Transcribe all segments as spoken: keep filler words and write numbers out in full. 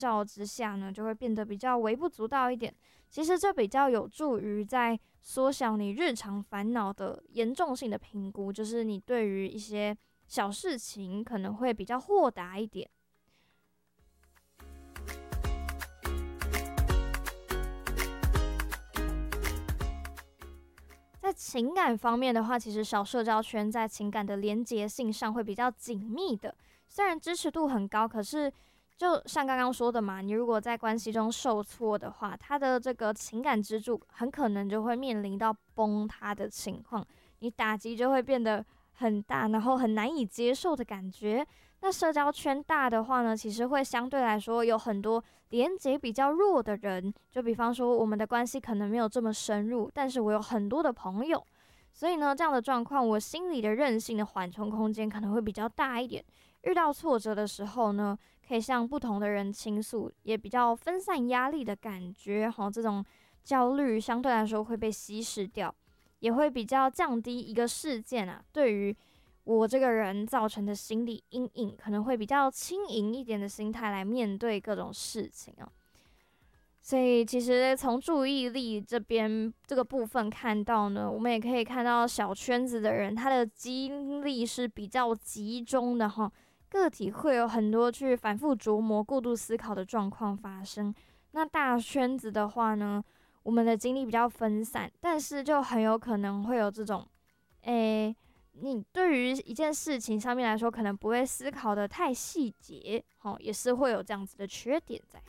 照之下呢，就会变得比较微不足道一点。其实这比较有助于在缩小你日常烦恼的严重性的评估，就是你对于一些小事情可能会比较豁达一点。在情感方面的话，其实小社交圈在情感的连结性上会比较紧密的，虽然支持度很高，可是就像刚刚说的嘛，你如果在关系中受挫的话，他的这个情感支柱很可能就会面临到崩塌的情况，你打击就会变得很大，然后很难以接受的感觉。那社交圈大的话呢，其实会相对来说有很多连结比较弱的人，就比方说我们的关系可能没有这么深入，但是我有很多的朋友，所以呢，这样的状况，我心里的韧性的缓冲空间可能会比较大一点。遇到挫折的时候呢，可以向不同的人倾诉，也比较分散压力的感觉，哈，这种焦虑相对来说会被稀释掉，也会比较降低一个事件啊对于我这个人造成的心理阴影，可能会比较轻盈一点的心态来面对各种事情啊。所以其实从注意力这边这个部分看到呢，我们也可以看到小圈子的人，他的精力是比较集中的哈，个体会有很多去反复琢磨、过度思考的状况发生。那大圈子的话呢，我们的精力比较分散，但是就很有可能会有这种，诶。你对于一件事情上面来说，可能不会思考的太细节，齁，也是会有这样子的缺点在。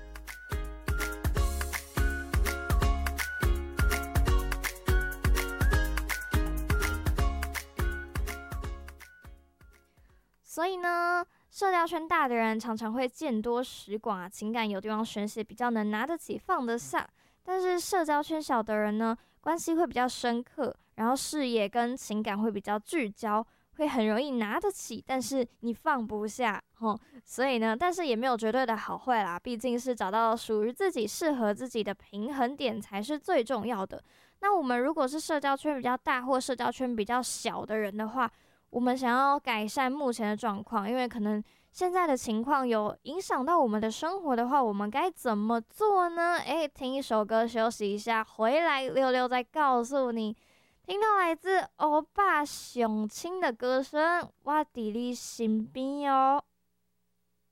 所以呢，社交圈大的人常常会见多识广，情感有地方宣泄，比较能拿得起放得下。但是社交圈小的人呢，关系会比较深刻，然后视野跟情感会比较聚焦，会很容易拿得起，但是你放不下，吼。所以呢，但是也没有绝对的好坏啦，毕竟是找到属于自己适合自己的平衡点才是最重要的。那我们如果是社交圈比较大或社交圈比较小的人的话，我们想要改善目前的状况，因为可能现在的情况有影响到我们的生活的话，我们该怎么做呢？诶，听一首歌休息一下，回来六六再告诉你。听到来自欧巴熊青的歌声，我伫你身边哦。